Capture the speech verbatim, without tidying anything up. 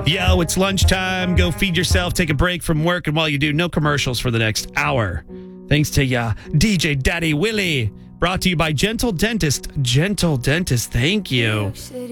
Yo, it's lunchtime. Go feed yourself, take a break from work, and while you do, no commercials for the next hour. Thanks to ya, D J Daddy Willie. Brought to you by Gentle Dentist. Gentle Dentist, thank you.